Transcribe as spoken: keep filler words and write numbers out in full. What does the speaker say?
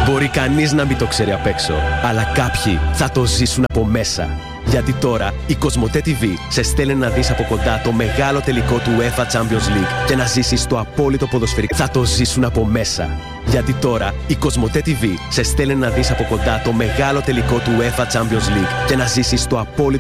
Μπορεί κανείς να μην το ξέρει απ' έξω, αλλά κάποιοι θα το ζήσουν από μέσα. Γιατί τώρα η Κοσμοτέ τι βι σε στέλνει να δεις από κοντά το μεγάλο τελικό του UEFA Champions League και να ζήσεις το απόλυτο ποδοσφαιρικό. Θα το ζήσουν από μέσα. Γιατί τώρα η Κοσμοτέ τι βι σε στέλνει να δεις από κοντά το μεγάλο τελικό του UEFA Champions League και να ζήσεις το απόλυτο